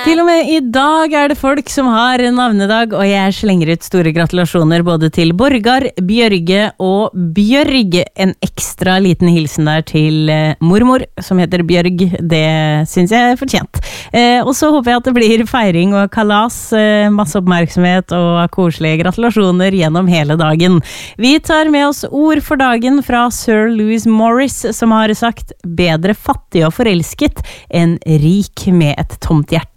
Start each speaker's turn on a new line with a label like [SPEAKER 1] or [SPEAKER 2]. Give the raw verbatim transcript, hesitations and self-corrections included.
[SPEAKER 1] Til og med i dag er det folk som har navnedag, og jeg slenger ut store gratulasjoner både til Borgar, Bjørge og Bjørg. En ekstra liten hilsen der til mormor, som heter Bjørg. Det synes jeg er fortjent. Eh, og så håper jeg at det blir feiring og kalas, eh, masse oppmerksomhet og koselige gratulasjoner gjennom hele dagen. Vi tar med oss ord for dagen fra Sir Lewis Morris, som har sagt bedre fattig og forelsket enn rik med et tomt hjerte.